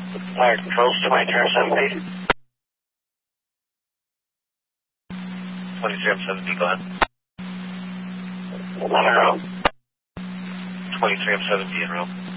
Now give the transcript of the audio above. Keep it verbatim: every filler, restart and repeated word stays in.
Fire controls to my turn seven feet. twenty-three M seven B, go ahead. One in row. twenty-three M seven B in row.